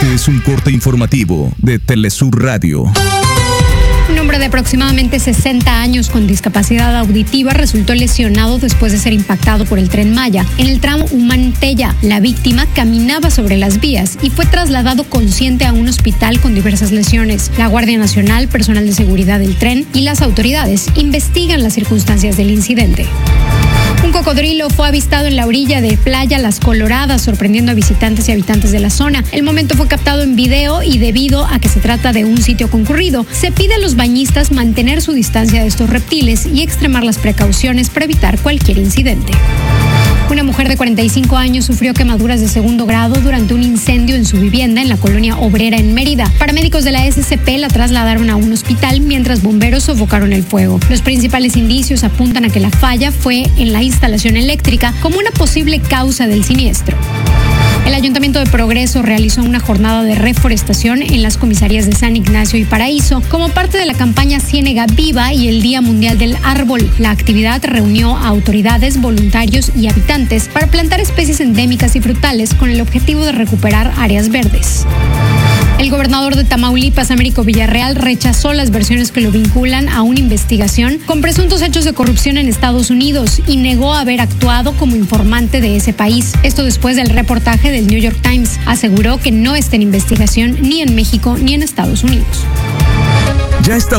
Este es un corte informativo de Telesur Radio. Un hombre de aproximadamente 60 años con discapacidad auditiva resultó lesionado después de ser impactado por el Tren Maya en el tramo Humantella. La víctima caminaba sobre las vías y fue trasladado consciente a un hospital con diversas lesiones. La Guardia Nacional, personal de seguridad del tren y las autoridades investigan las circunstancias del incidente. Un cocodrilo fue avistado en la orilla de Playa Las Coloradas, sorprendiendo a visitantes y habitantes de la zona. El momento fue captado en video y debido a que se trata de un sitio concurrido, se pide a los bañistas mantener su distancia de estos reptiles y extremar las precauciones para evitar cualquier incidente. Una mujer de 45 años sufrió quemaduras de segundo grado durante un incendio en su vivienda en la colonia Obrera en Mérida. Paramédicos de la SCP la trasladaron a un hospital mientras bomberos sofocaron el fuego. Los principales indicios apuntan a que la falla fue en la instalación eléctrica como una posible causa del siniestro. El Ayuntamiento de Progreso realizó una jornada de reforestación en las comisarías de San Ignacio y Paraíso como parte de la campaña Ciénega Viva y el Día Mundial del Árbol. La actividad reunió a autoridades, voluntarios y habitantes para plantar especies endémicas y frutales con el objetivo de recuperar áreas verdes. El gobernador de Tamaulipas, Américo Villarreal, rechazó las versiones que lo vinculan a una investigación con presuntos hechos de corrupción en Estados Unidos y negó haber actuado como informante de ese país. Esto después del reportaje del New York Times. Aseguró que no está en investigación ni en México ni en Estados Unidos. Ya está